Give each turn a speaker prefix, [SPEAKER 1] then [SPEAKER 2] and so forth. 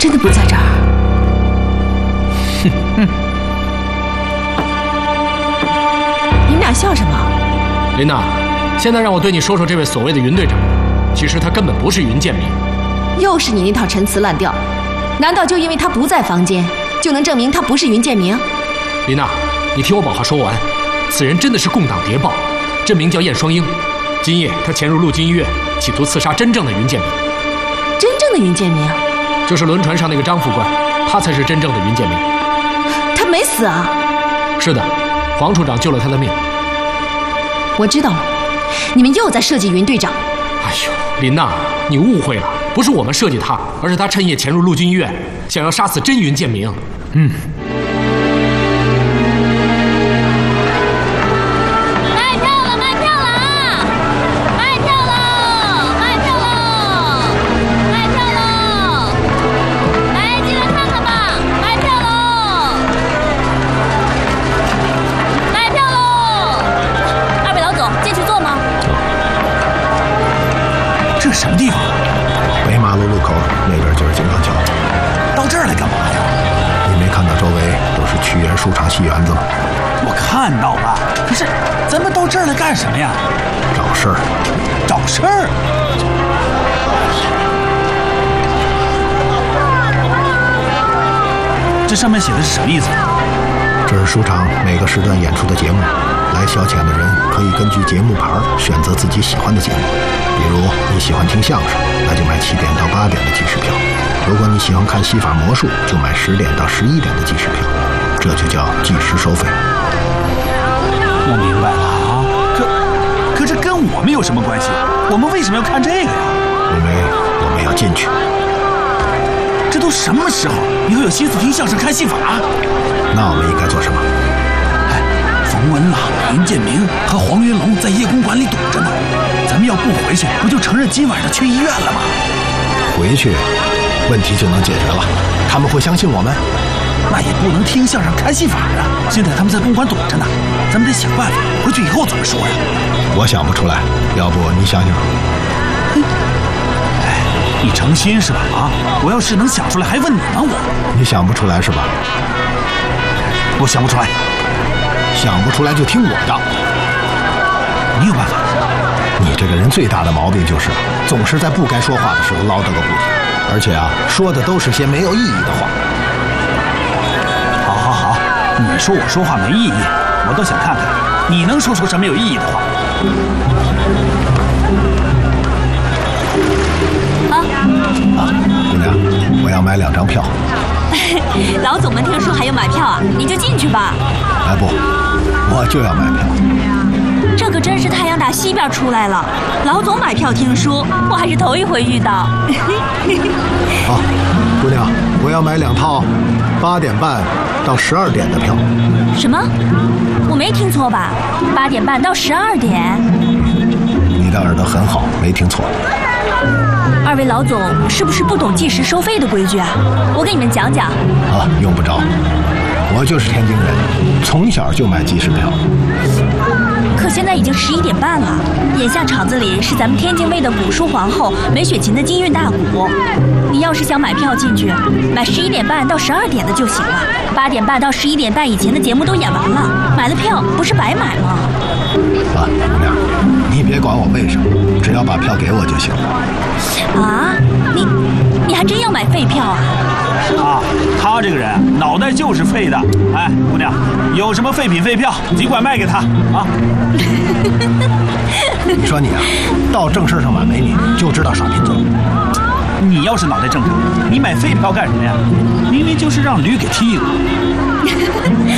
[SPEAKER 1] 真的不在这儿？你们俩笑什么？
[SPEAKER 2] 琳娜，现在让我对你说说这位所谓的云队长，其实他根本不是云建明。
[SPEAKER 1] 又是你那套陈词滥调，难道就因为他不在房间，就能证明他不是云建明？
[SPEAKER 2] 琳娜，你听我把话说完。此人真的是共党谍报，真名叫燕双英。今夜他潜入陆军医院，企图刺杀真正的云建明。
[SPEAKER 1] 真正的云建明？
[SPEAKER 2] 就是轮船上那个张副官，他才是真正的云建明。
[SPEAKER 1] 他没死啊？
[SPEAKER 2] 是的，黄处长救了他的命。
[SPEAKER 1] 我知道了，你们又在设计云队长。
[SPEAKER 2] 哎呦，琳娜，你误会了，不是我们设计他，而是他趁夜潜入陆军医院，想要杀死真云建明。
[SPEAKER 3] 什么地方？
[SPEAKER 4] 北马路路口那边就是金刚桥。
[SPEAKER 3] 到这儿来干嘛呀？
[SPEAKER 4] 你没看到周围都是屈原书场戏园子吗？
[SPEAKER 3] 我看到了，可是咱们到这儿来干什么呀？
[SPEAKER 4] 找事儿。
[SPEAKER 3] 找事儿？这上面写的是什么意思？
[SPEAKER 4] 这是书场每个时段演出的节目，来消遣的人可以根据节目牌选择自己喜欢的节目。比如你喜欢听相声，那就买7点到8点的计时票；如果你喜欢看戏法魔术，就买10点到11点的计时票。这就叫计时收费。
[SPEAKER 3] 我明白了啊，可这跟我们有什么关系？我们为什么要看这个呀？
[SPEAKER 4] 因为我们要进去。
[SPEAKER 3] 这都什么时候，你还有心思听相声看戏法？
[SPEAKER 4] 那我们应该做什么？
[SPEAKER 3] 冯文朗、林建明和黄云龙在夜公馆里堵着呢，咱们要不回去，不就承认今晚上去医院了吗？
[SPEAKER 4] 回去，问题就能解决了。他们会相信我们？
[SPEAKER 3] 那也不能听相声看戏法啊！现在他们在公馆堵着呢，咱们得想办法，回去以后怎么说呀？
[SPEAKER 4] 我想不出来，要不你想想？
[SPEAKER 3] 你诚心是吧？啊！我要是能想出来，还问你吗？
[SPEAKER 4] 你想不出来是吧？
[SPEAKER 3] 我想不出来。
[SPEAKER 4] 想不出来就听我的。
[SPEAKER 3] 你有办法？
[SPEAKER 4] 你这个人最大的毛病就是总是在不该说话的时候唠叨个不停，而且说的都是些没有意义的话。
[SPEAKER 3] 好，你说我说话没意义，我倒想看看你能说出什么有意义的话。
[SPEAKER 4] 姑娘，我要买2张票。
[SPEAKER 1] 老总们听说还要买票啊，你就进去吧。
[SPEAKER 4] 哎不，我就要买票。
[SPEAKER 1] 这可真是太阳打西边出来了，老总买票听书，我还是头一回遇到。
[SPEAKER 4] 好，姑娘，我要买2套8点半到12点的票。
[SPEAKER 1] 什么？我没听错吧？8点半到12点？
[SPEAKER 4] 你的耳朵很好，没听错。
[SPEAKER 1] 2位老总是不是不懂计时收费的规矩啊？我给你们讲讲。
[SPEAKER 4] 用不着，我就是天津人，从小就买计时票。
[SPEAKER 1] 可现在已经11点半了，眼下场子里是咱们天津卫的古书皇后梅雪琴的金韵大鼓。你要是想买票进去，买11点半到12点的就行了。8点半到11点半以前的节目都演完了，买了票不是白买吗？
[SPEAKER 4] 姑娘，你别管我为什么，只要把票给我就行了。
[SPEAKER 1] 啊，你还真要买废票啊？
[SPEAKER 3] 他这个人脑袋就是废的。哎，姑娘，有什么废品废票，尽管卖给他啊！
[SPEAKER 4] 你说你到正事上买美女，就知道耍贫嘴。
[SPEAKER 3] 你要是脑袋正常，你买废票干什么呀？明明就是让驴给踢了。